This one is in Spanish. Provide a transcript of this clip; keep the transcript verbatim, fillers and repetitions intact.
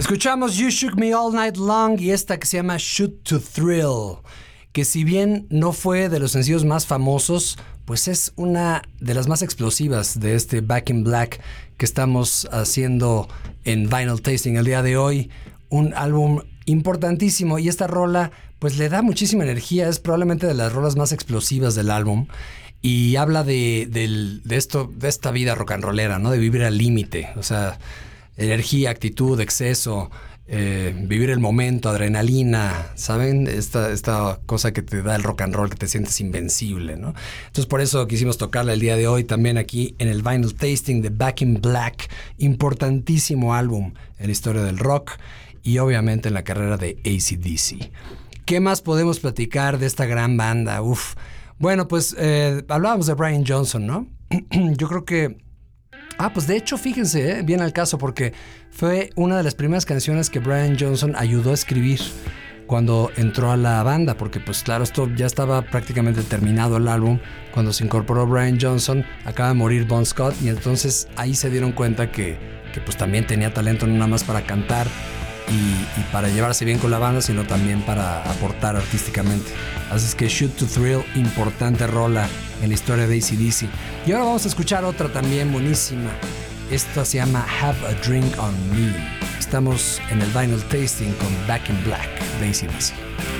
Escuchamos You Shook Me All Night Long y esta que se llama Shoot to Thrill, que si bien no fue de los sencillos más famosos, pues es una de las más explosivas de este Back in Black que estamos haciendo en Vinyl Tasting el día de hoy. Un álbum importantísimo y esta rola pues le da muchísima energía, es probablemente de las rolas más explosivas del álbum y habla de, de, de, esto, de esta vida rock and rollera, ¿no? De vivir al límite, o sea, energía, actitud, exceso, eh, vivir el momento, adrenalina, ¿saben? Esta, esta cosa que te da el rock and roll, que te sientes invencible, ¿no? Entonces por eso quisimos tocarla el día de hoy también aquí en el Vinyl Tasting de Back in Black, importantísimo álbum en la historia del rock y obviamente en la carrera de A C D C. ¿Qué más podemos platicar de esta gran banda? Uf. Bueno, pues eh, hablábamos de Brian Johnson, ¿no? Yo creo que... Ah, pues de hecho, fíjense, ¿eh? Bien al caso, porque fue una de las primeras canciones que Brian Johnson ayudó a escribir cuando entró a la banda, porque pues claro, esto ya estaba prácticamente terminado el álbum. Cuando se incorporó Brian Johnson, acaba de morir Bon Scott, y entonces ahí se dieron cuenta que, que pues también tenía talento no nada más para cantar y, y para llevarse bien con la banda, sino también para aportar artísticamente. Así es que Shoot to Thrill, importante rola en la historia de A C D C. Y ahora vamos a escuchar otra también buenísima. Esta se llama Have a Drink on Me. Estamos en el Vinyl Tasting con Back in Black de A C D C.